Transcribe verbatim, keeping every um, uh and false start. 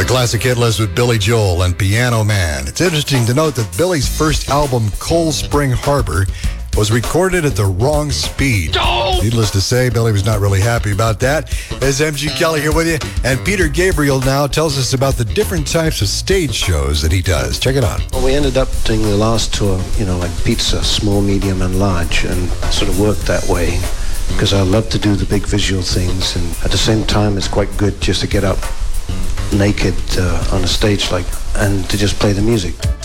classic hit list with Billy Joel and Piano Man. It's interesting to note that Billy's first album, Cold Spring Harbor, was recorded at the wrong speed. Oh! Needless to say, Billy was not really happy about that. As M G Kelly here with you, and Peter Gabriel now tells us about the different types of stage shows that he does. Check it out. Well, we ended up doing the last tour, you know, like pizza, small, medium, and large, and sort of worked that way because I love to do the big visual things, and at the same time, it's quite good just to get up naked uh, on a stage like and to just play the music.